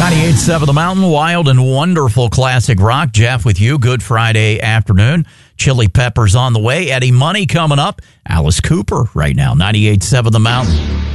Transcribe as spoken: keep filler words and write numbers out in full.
ninety-eight point seven The Mountain, wild and wonderful classic rock. Jeff with you. Good Friday afternoon. Chili Peppers on the way. Eddie Money coming up. Alice Cooper right now. ninety-eight point seven The Mountain.